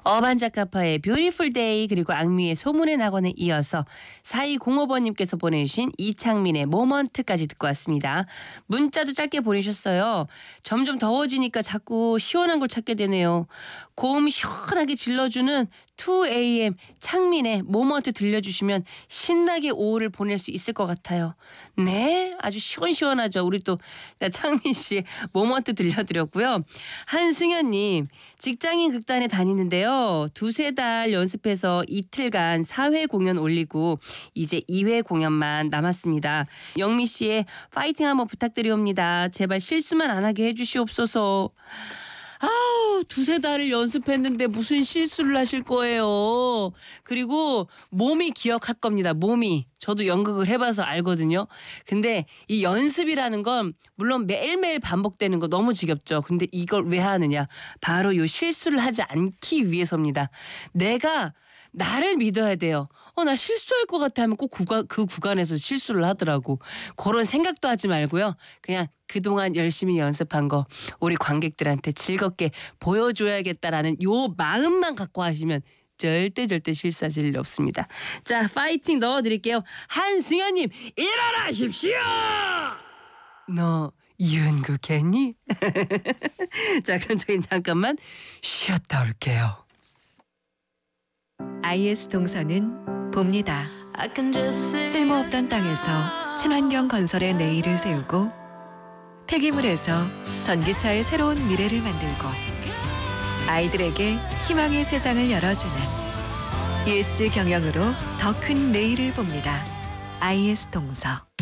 어반자카파의 뷰티풀 데이 그리고 악뮤의 소문의 낙원에 이어서 4205번님께서 보내주신 이창민의 모먼트까지 듣고 왔습니다. 문자도 짧게 보내셨어요. 점점 더워지니까 자꾸 시원한 걸 찾게 되네요. 고음 시원하게 질러주는 2AM 창민의 모먼트 들려주시면 신나게 오후를 보낼 수 있을 것 같아요. 네, 아주 시원시원하죠. 우리 또 창민 씨 모먼트 들려드렸고요. 한승현님, 직장인 극단에 다니는데요. 2-3달 연습해서 이틀간 4회 공연 올리고 이제 2회 공연만 남았습니다. 영미 씨의 파이팅 한번 부탁드리옵니다. 제발 실수만 안 하게 해주시옵소서. 아우, 2-3달을 연습했는데 무슨 실수를 하실 거예요. 그리고 몸이 기억할 겁니다. 몸이. 저도 연극을 해봐서 알거든요. 근데 이 연습이라는 건 물론 매일매일 반복되는 거 너무 지겹죠. 근데 이걸 왜 하느냐. 바로 이 실수를 하지 않기 위해서입니다. 내가 나를 믿어야 돼요. 나 실수할 것 같아 하면 꼭 그 구간에서 실수를 하더라고. 그런 생각도 하지 말고요. 그냥 그동안 열심히 연습한 거 우리 관객들한테 즐겁게 보여줘야겠다라는 요 마음만 갖고 하시면 절대 실수하실 일 없습니다. 자, 파이팅 넣어드릴게요. 한승현님, 일어나십시오! 너 연극했니? 자, 그럼 저희 잠깐만 쉬었다 올게요. IS 동서는 봅니다. 쓸모없던 땅에서 친환경 건설의 내일을 세우고 폐기물에서 전기차의 새로운 미래를 만들고 아이들에게 희망의 세상을 열어주는 ESG 경영으로 더 큰 내일을 봅니다. IS 동서.